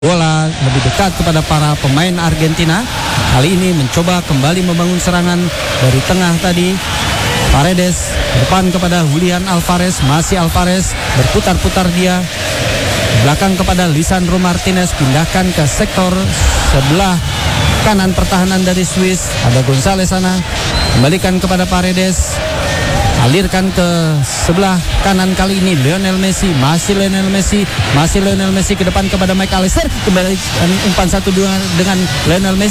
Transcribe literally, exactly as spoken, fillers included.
Bola lebih dekat kepada para pemain Argentina. Kali ini mencoba kembali membangun serangan dari tengah tadi. Paredes depan kepada Julian Alvarez. Masih Alvarez berputar-putar dia. Belakang kepada Lisandro Martinez. Pindahkan ke sektor sebelah kanan pertahanan dari Swiss. Ada Gonzalez sana. Kembalikan kepada Paredes. Alirkan ke sebelah kanan kali ini Lionel Messi. Masih Lionel Messi. Masih Lionel Messi ke depan kepada Mike Allister. Kembali umpan satu dua dengan Lionel Messi.